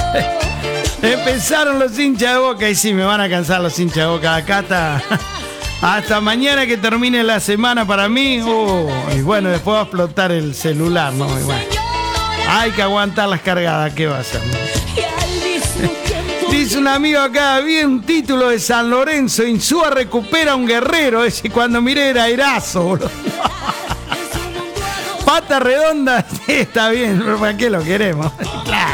Empezaron los hinchas de Boca y sí, me van a cansar los hinchas de Boca. Acá está. Hasta mañana que termine la semana para mí. Y bueno, después va a explotar el celular, ¿no? Y bueno, hay que aguantar las cargadas, ¿qué va a hacer? Dice un amigo acá, vi un título de San Lorenzo, Insúa recupera a un guerrero. Ese cuando miré era Erazo, boludo. Pata redonda, sí, está bien, pero ¿para qué lo queremos?